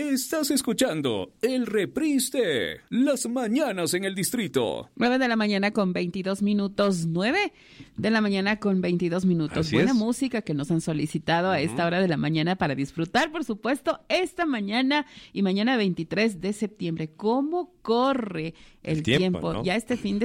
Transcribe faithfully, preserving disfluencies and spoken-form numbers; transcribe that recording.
Estás escuchando el reprise de Las Mañanas en el Distrito. nueve de la mañana con veintidós minutos. nueve de la mañana con veintidós minutos. Así Buena es. música que nos han solicitado uh-huh. a esta hora de la mañana para disfrutar, por supuesto, esta mañana y mañana veintitrés de septiembre. ¿Cómo corre el, el tiempo? tiempo ¿no? Ya este fin de